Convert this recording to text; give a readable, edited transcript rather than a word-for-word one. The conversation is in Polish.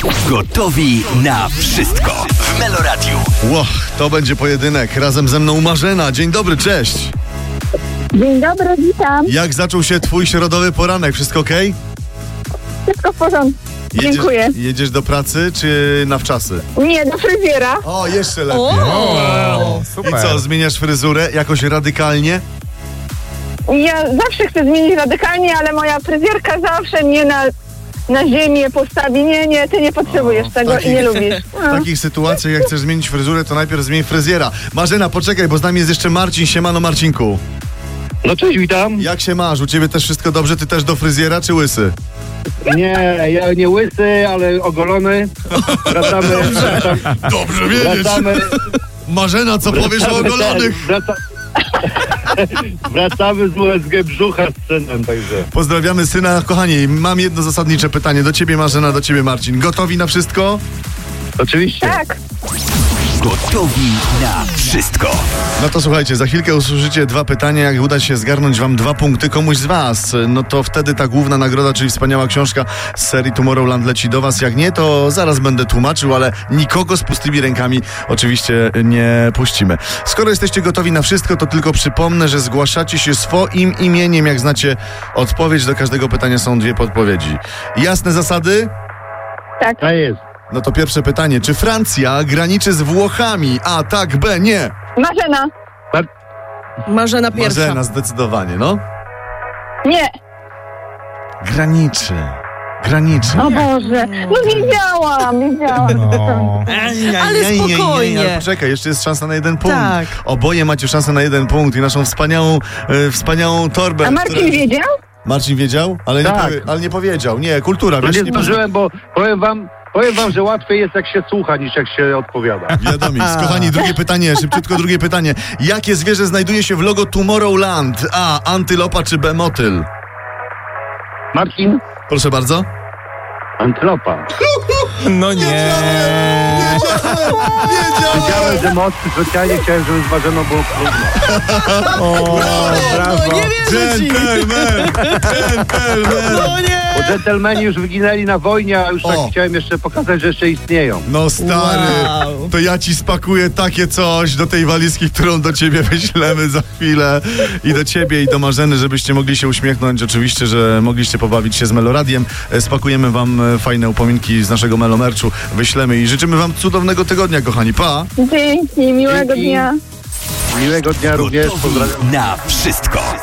Gotowi na wszystko w Meloradiu. Ło, to będzie pojedynek. Razem ze mną Marzena. Dzień dobry, cześć. Dzień dobry, witam. Jak zaczął się twój środowy poranek? Wszystko okej? Wszystko w porządku. Dziękuję. Jedziesz do pracy czy na wczasy? Nie, do fryzjera. O, jeszcze lepiej. Super. I co, zmieniasz fryzurę jakoś radykalnie? Ja zawsze chcę zmienić radykalnie, ale moja fryzjerka zawsze mnie na ziemię postawi. Nie, ty nie potrzebujesz tego i nie lubisz. W takich sytuacjach, jak chcesz zmienić fryzurę, to najpierw zmień fryzjera. Marzena, poczekaj, bo z nami jest jeszcze Marcin. Siemano, Marcinku. No cześć, witam. Jak się masz? U ciebie też wszystko dobrze? Ty też do fryzjera czy łysy? Nie, ja nie łysy, ale ogolony. Wracamy. Dobrze wiedzieć. Wracamy. Marzena, co powiesz o ogolonych? Wracamy z USG Brzucha z synem, także. Pozdrawiamy syna. Kochani, mam jedno zasadnicze pytanie. Do ciebie Marzena, do ciebie Marcin. Gotowi na wszystko? Oczywiście. Tak. Gotowi na wszystko. No to słuchajcie, za chwilkę usłyszycie dwa pytania. Jak uda się zgarnąć wam 2 punkty komuś z was, no to wtedy ta główna nagroda, czyli wspaniała książka z serii Tomorrowland leci do was. Jak nie, to zaraz będę tłumaczył, ale nikogo z pustymi rękami oczywiście nie puścimy. Skoro jesteście gotowi na wszystko, to tylko przypomnę, że zgłaszacie się swoim imieniem. Jak znacie odpowiedź, do każdego pytania są 2 podpowiedzi. Jasne zasady? Tak. To jest. No to pierwsze pytanie. Czy Francja graniczy z Włochami? A, tak, B, nie. Marzena. Marzena pierwsza. Marzena, zdecydowanie, no. Nie. Graniczy. O Boże. No wiedziałam. Ale spokojnie. Ale poczekaj, jeszcze jest szansa na 1 punkt. Tak. Oboje macie szansę na 1 punkt i naszą wspaniałą torbę. A Marcin wiedział? Marcin wiedział? Ale, Tak. ale nie powiedział. Nie, kultura. No Wiesz, nie zdążyłem, bo powiem wam, że łatwiej jest jak się słucha, niż jak się odpowiada. Wiadomo. Kochani, drugie pytanie, szybciutko drugie pytanie. Jakie zwierzę znajduje się w logo Tomorrowland? A, antylopa czy B, motyl? Marcin? Proszę bardzo. Antylopa. No nie. Wiedziałem, że mocy specjalnie chciałem, żeby z Marzeną było trudno. O, brawo. Nie wierzę ci. Gentleman. No nie. Bo dżentelmeni już wyginęli na wojnie, a już tak O. chciałem jeszcze pokazać, że jeszcze istnieją. No stary, Wow. to ja ci spakuję takie coś do tej walizki, którą do ciebie wyślemy za chwilę. I do ciebie, i do Marzeny, żebyście mogli się uśmiechnąć. Oczywiście, że mogliście pobawić się z Meloradiem. Spakujemy wam fajne upominki z naszego Melomerczu. Wyślemy i życzymy wam cudownego tygodnia, kochani. Pa! Dzięki, miłego Dzięki. dnia. Miłego dnia również. Gotowi Pozdrawiam. na wszystko.